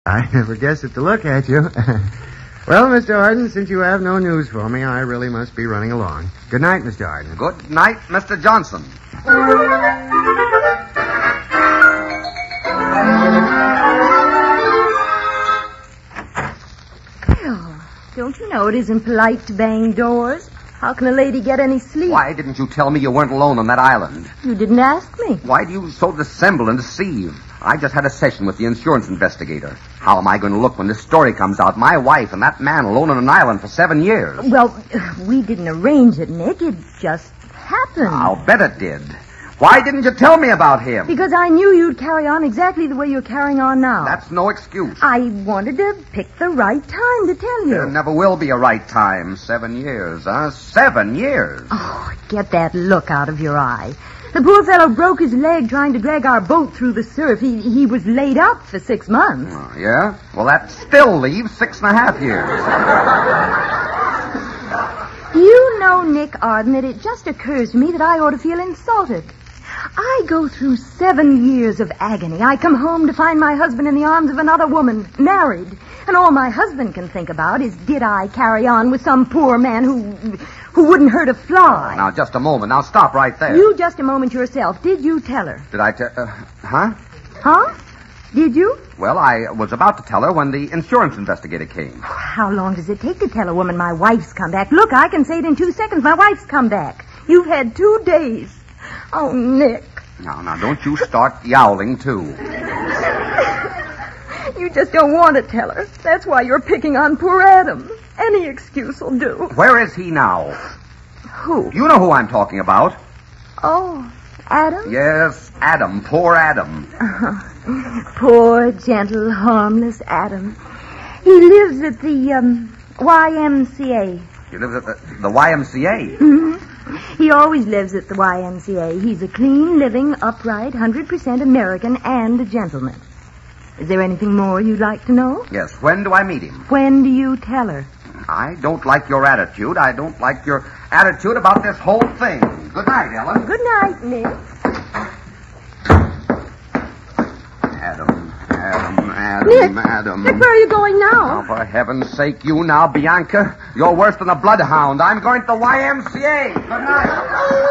I never guessed it to look at you. Well, Mr. Arden, since you have no news for me, I really must be running along. Good night, Mr. Arden. Good night, Mr. Johnson. Well, don't you know it isn't polite to bang doors? How can a lady get any sleep? Why didn't you tell me you weren't alone on that island? You didn't ask me. Why do you so dissemble and deceive? I just had a session with the insurance investigator. How am I going to look when this story comes out? My wife and that man alone on an island for 7 years. Well, we didn't arrange it, Nick. It just happened. I'll bet it did. Why didn't you tell me about him? Because I knew you'd carry on exactly the way you're carrying on now. That's no excuse. I wanted to pick the right time to tell you. There never will be a right time. 7 years, huh? 7 years. Oh, get that look out of your eye. The poor fellow broke his leg trying to drag our boat through the surf. He was laid up for 6 months. Oh, yeah? Well, that still leaves 6.5 years. You know, Nick Arden, that it just occurs to me that I ought to feel insulted. I go through 7 years of agony. I come home to find my husband in the arms of another woman, married. And all my husband can think about is, did I carry on with some poor man who wouldn't hurt a fly? Now, just a moment. Now, stop right there. You just a moment yourself. Did you tell her? Did I tell... huh? Huh? Did you? Well, I was about to tell her when the insurance investigator came. How long does it take to tell a woman my wife's come back? Look, I can say it in 2 seconds. My wife's come back. You've had 2 days. Oh, Nick. Now, don't you start yowling, too. You just don't want to tell her. That's why you're picking on poor Adam. Any excuse will do. Where is he now? Who? You know who I'm talking about. Oh, Adam? Yes, Adam. Poor Adam. Poor, gentle, harmless Adam. He lives at the, YMCA. He lives at the YMCA. Mm-hmm. He always lives at the YMCA. He's a clean, living, upright, 100% American and a gentleman. Is there anything more you'd like to know? Yes, when do I meet him? When do you tell her? I don't like your attitude. I don't like your attitude about this whole thing. Good night, Ellen. Good night, Nick. Adam. Nick, where are you going now? Oh, for heaven's sake, you now, Bianca. You're worse than a bloodhound. I'm going to the YMCA. Good night.